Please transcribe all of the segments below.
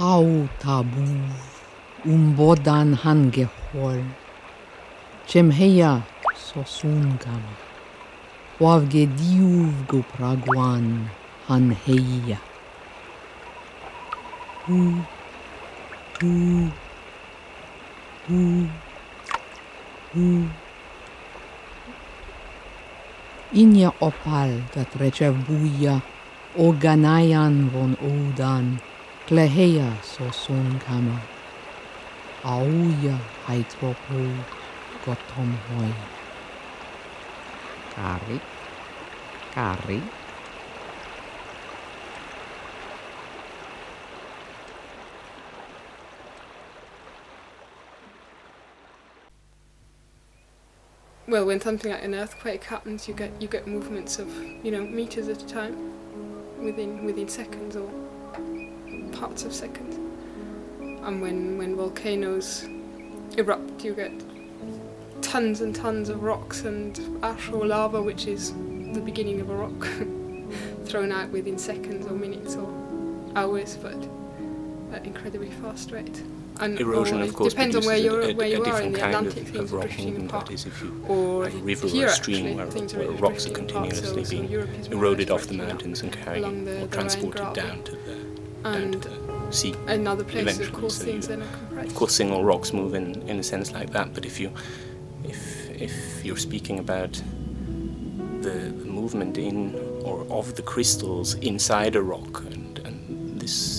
Hau tabu bodan hangehol. Chemheya sosungama. Wavge diuv go praguan hanheya. Inia opal dat recebuia oganayan von odan kleheya sosungama. Auja haitropo gotom hoi. Kari. Well, when something like an earthquake happens, you get movements of meters at a time, within seconds or parts of seconds. And when volcanoes erupt, you get tons and tons of rocks and ash or lava, which is the beginning of a rock, thrown out within seconds or minutes or hours, but at incredibly fast rate. And erosion, of course, depends on where you are in the kind Atlantic. Things of are rock drifting movement. apart. That is, if you Or have a river here, or a stream actually, where really rocks are drifting apart, continuously so being Europe is more eroded or off less the drifting mountains and carried along the or transported Rhine down to and the sea. another place, eventually. of course, So things then are compressed. Of course, single rocks move in a sense like that. But if you're speaking about the movement in or of the crystals inside a rock and this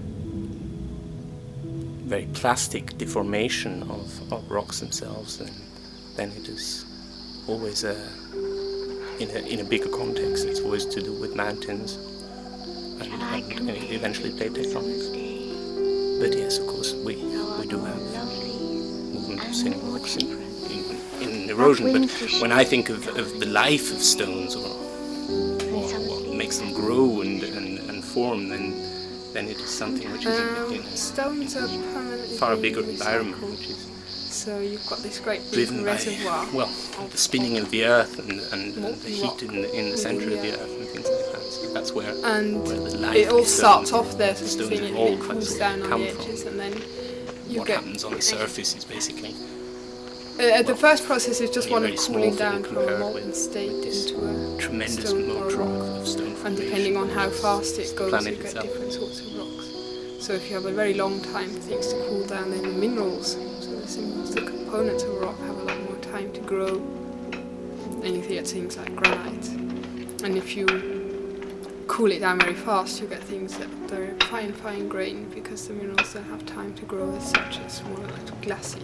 very plastic deformation of rocks themselves, then it is always in a bigger context. It's always to do with mountains and eventually plate tectonics. But yes, of course, we do have movement of single rocks in erosion. But when I think of the life of stones or what makes them grow and form, then it is something which is in stones are permanently far bigger being environment, recycled. which is So you've got this great big driven by reservoir. the spinning of the earth and the heat in the centre of the earth and things like that. So that's where the life it all of starts stones- off there, sort of stones thing, and evolve, it that's cools where down they on come the from. edges, and then you What get. happens on the surface is basically The first process is just one of very small cooling thing down from a compared molten with state into a tremendous stone or a molten rock. rock of stone And formation. depending on how fast it goes, planet you get itself. different sorts of rocks. So if you have a very long time for things to cool down, then the minerals, so the components of a rock, have a lot more time to grow. And you get things like granite. And if you cool it down very fast, you get things that are fine grained because the minerals don't have time to grow as such. It's more like glassy.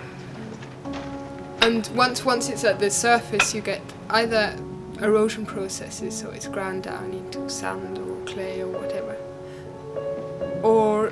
And once it's at the surface, you get either erosion processes, so it's ground down into sand or clay or whatever, or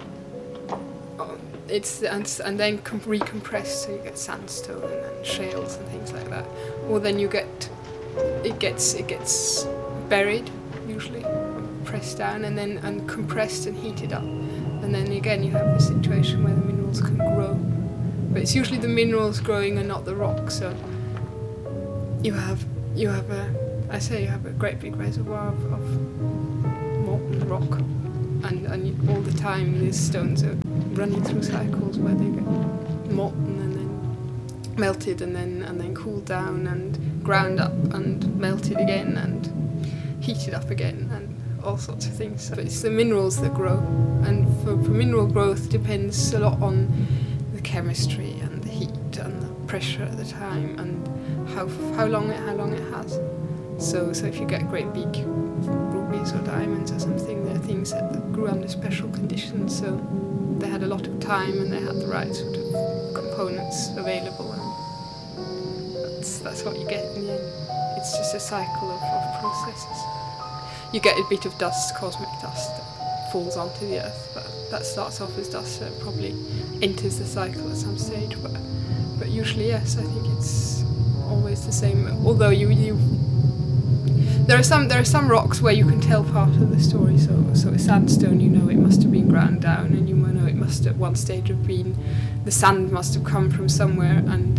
it's and then recompressed, so you get sandstone and shales and things like that. Or then it gets buried, usually pressed down and compressed and heated up, and then again you have a situation where the minerals can grow. But it's usually the minerals growing and not the rock. So you have a great big reservoir of molten rock, and all the time these stones are running through cycles where they get molten and then melted and then cooled down and ground up and melted again and heated up again and all sorts of things. But it's the minerals that grow, and for mineral growth depends a lot on the chemistry and the heat and the pressure at the time and how long it has. So if you get great big rubies or diamonds or something, they're things that grew under special conditions, so they had a lot of time and they had the right sort of components available, and that's what you get in the end. It's just a cycle of processes. You get a bit of dust, cosmic dust, that falls onto the Earth, but that starts off as dust, so it probably enters the cycle at some stage. But usually, yes, I think it's always the same. Although there are some rocks where you can tell part of the story. So a sandstone, it must have been ground down, and it must at one stage have been, the sand must have come from somewhere, and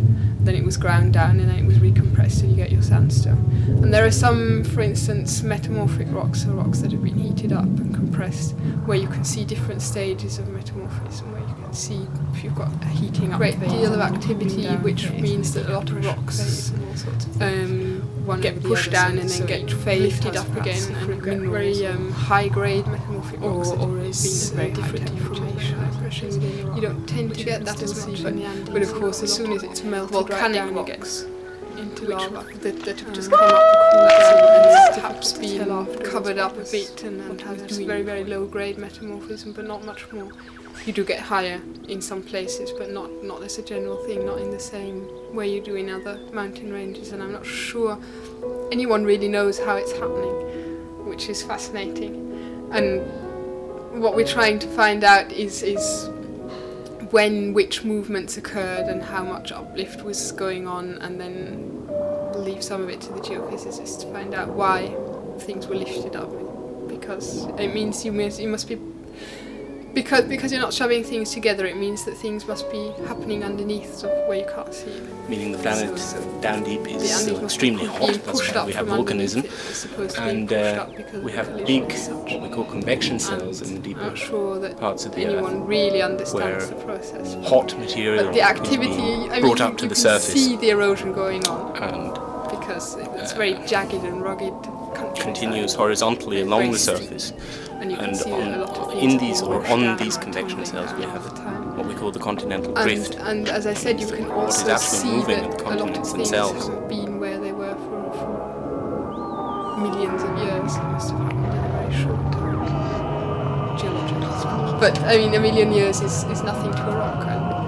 then it was ground down, and then it was recompressed, and you get your sandstone. And there are some, for instance, metamorphic rocks, or rocks that have been heated up and compressed, where you can see different stages of metamorphism, where you can see if you've got a heating up, great deal of activity, which means that a lot of rocks get pushed down and then get lifted up again, and you get very high-grade metamorphic rocks that have been different deformation. You don't tend to get that as much, but of course, as soon as it's melted, volcanic rocks into lava that have just come up and perhaps been covered up a bit and has very, very low-grade metamorphism, but not much more. You do get higher in some places, but not as a general thing, not in the same way you do in other mountain ranges, and I'm not sure anyone really knows how it's happening, which is fascinating. And what we're trying to find out is when which movements occurred and how much uplift was going on, and then leave some of it to the geophysicists to find out why things were lifted up, because it means you must be, because you're not shoving things together, it means that things must be happening underneath, sort of, where you can't see them. Meaning the planet down deep is still extremely hot, that's why we have volcanism, and we have big, what we call convection cells in the deeper parts of the Earth, anyone really understands the process. Hot material but the activity, is brought up to the surface. You can see the erosion going on, and because it's very jagged and rugged country. Continues horizontally along the surface. And you can see a lot of in these or on these convection cells we have what we call the continental drift. And as I said, you can also see that a lot of things haven't been where they were for millions of years. It must have happened in a very short time, geologically. But I mean, a million years is nothing to a rock.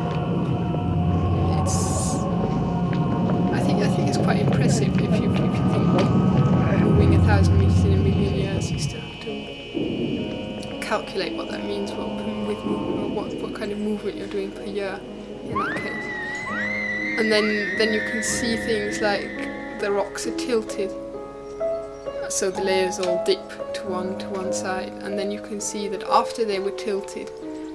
And I think it's quite impressive if you think moving 1,000 meters in a million years, you still have to calculate what that means, what kind of movement you're doing per year in that case. And then you can see things like the rocks are tilted, so the layers all dip to one side, and then you can see that after they were tilted,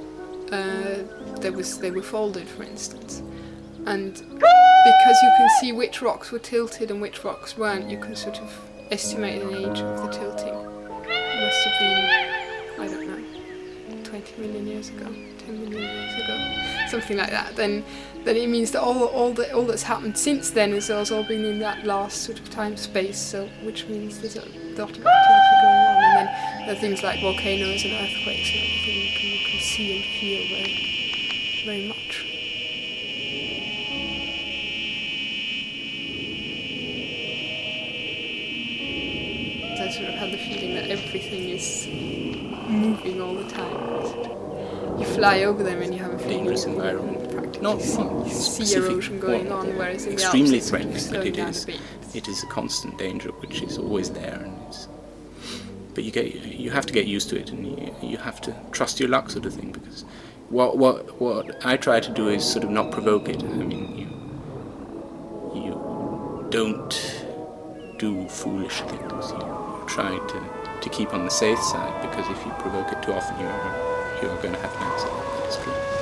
they were folded, for instance. And because you can see which rocks were tilted and which rocks weren't, you can sort of estimate the age of the tilting. It must have been, I don't know, 20 million years ago, 10 million years ago, something like that. Then it means that all that's happened since then has all been in that last sort of time space. So which means there's a lot of activity going on, and then there are things like volcanoes and earthquakes and everything you can see and feel very, very much. I sort of had the feeling that everything is moving all the time. You fly over them and you have a feeling dangerous environment. Not see erosion going on, whereas in extremely the Alps threatening, but it is a constant danger which is always there, but you have to get used to it, and you have to trust your luck, sort of thing. Because what I try to do is sort of not provoke it. I mean, you don't do foolish things. You try to keep on the safe side, because if you provoke it too often, you're going to have an accident. That is true.